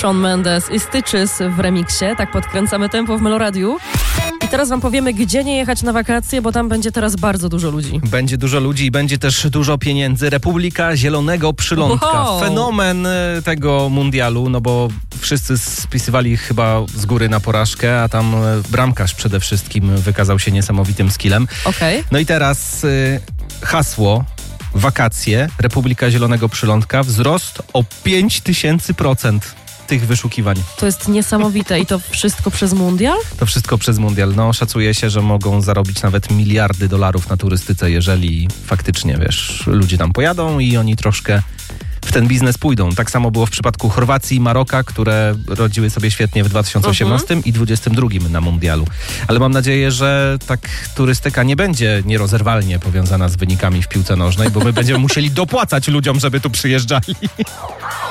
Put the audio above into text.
Shawn Mendes i Stitches w remiksie. Tak podkręcamy tempo w Meloradiu. I teraz wam powiemy, gdzie nie jechać na wakacje, bo tam będzie teraz bardzo dużo ludzi. Będzie dużo ludzi i będzie też dużo pieniędzy. Republika Zielonego Przylądka. Wow. Fenomen tego mundialu, no bo wszyscy spisywali chyba z góry na porażkę, a tam bramkarz przede wszystkim wykazał się niesamowitym skillem. Okej. No i teraz hasło wakacje, Republika Zielonego Przylądka, wzrost o 5000% tych wyszukiwań. To jest niesamowite i to wszystko przez mundial? To wszystko przez mundial. No, szacuje się, że mogą zarobić nawet miliardy dolarów na turystyce, jeżeli faktycznie, ludzie tam pojadą i oni troszkę w ten biznes pójdą. Tak samo było w przypadku Chorwacji i Maroka, które rodziły sobie świetnie w 2018 i 2022 na mundialu. Ale mam nadzieję, że tak turystyka nie będzie nierozerwalnie powiązana z wynikami w piłce nożnej, bo my będziemy musieli dopłacać ludziom, żeby tu przyjeżdżali.